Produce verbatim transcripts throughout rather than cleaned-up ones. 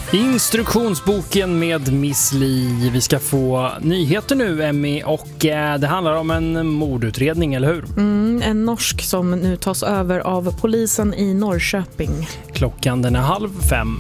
Instruktionsboken med Miss Li. Vi ska få nyheter nu, Emmy, och eh, det handlar om en mordutredning, eller hur? Mm, en norsk som nu tas över av polisen i Norrköping. Klockan den är halv fem.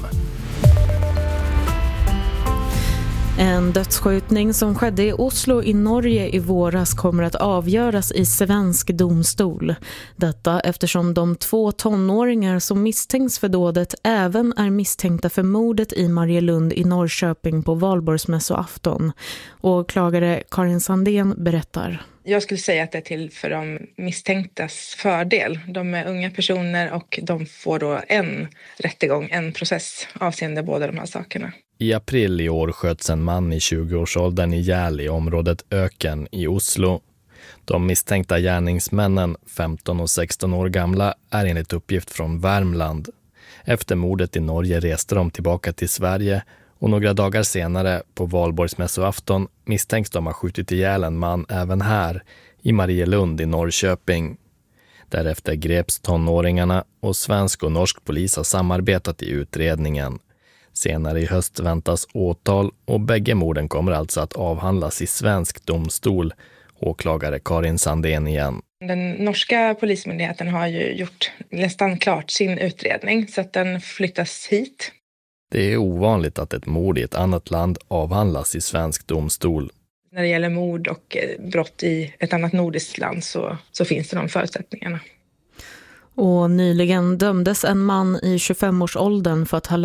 En dödsskjutning som skedde i Oslo i Norge i våras kommer att avgöras i svensk domstol. Detta eftersom de två tonåringar som misstänks för dådet även är misstänkta för mordet i Marielund i Norrköping på valborgsmässoafton. Åklagare Karin Sandén berättar. Jag skulle säga att det är till för de misstänktas fördel. De är unga personer och de får då en rättegång, en process avseende båda de här sakerna. I april i år sköts en man i tjugoårsåldern ihjäl i området Öken i Oslo. De misstänkta gärningsmännen, femton och sexton år gamla, är enligt uppgift från Värmland. Efter mordet i Norge reste de tillbaka till Sverige och några dagar senare, på valborgsmässoafton, misstänks de ha skjutit ihjäl en man även här, i Marielund i Norrköping. Därefter greps tonåringarna och svensk och norsk polis har samarbetat i utredningen. Senare i höst väntas åtal och bägge morden kommer alltså att avhandlas i svensk domstol, åklagare Karin Sandén igen. Den norska polismyndigheten har ju gjort nästan klart sin utredning så att den flyttas hit. Det är ovanligt att ett mord i ett annat land avhandlas i svensk domstol. När det gäller mord och brott i ett annat nordiskt land så, så finns det de förutsättningarna. Och nyligen dömdes en man i tjugofem-årsåldern för att ha